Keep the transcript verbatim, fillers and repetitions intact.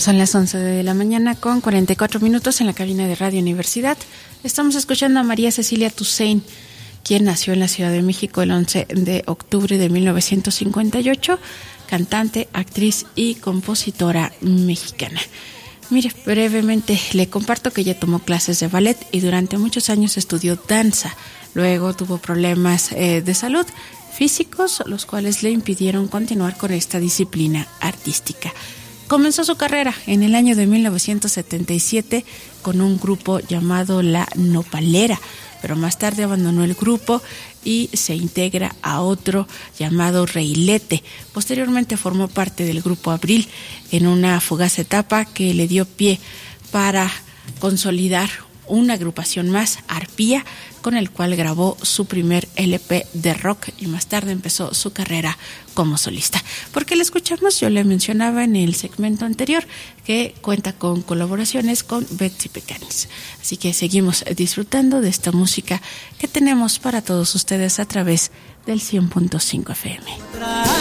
Son las once de la mañana con cuarenta y cuatro minutos en la cabina de Radio Universidad. Estamos escuchando a María Cecilia Toussaint, quien nació en la Ciudad de México el once de octubre de mil novecientos cincuenta y ocho, cantante, actriz y compositora mexicana. Mire, brevemente le comparto que ella tomó clases de ballet y durante muchos años estudió danza. Luego tuvo problemas eh, de salud físicos, los cuales le impidieron continuar con esta disciplina artística. Comenzó su carrera en el año de mil novecientos setenta y siete con un grupo llamado La Nopalera, pero más tarde abandonó el grupo y se integra a otro llamado Reilete. Posteriormente formó parte del grupo Abril en una fugaz etapa que le dio pie para consolidar una agrupación más, Arpía, con el cual grabó su primer L P de rock y más tarde empezó su carrera como solista. Porque la escuchamos, yo le mencionaba en el segmento anterior que cuenta con colaboraciones con Betsy Pecanis. Así que seguimos disfrutando de esta música que tenemos para todos ustedes a través del cien punto cinco F M.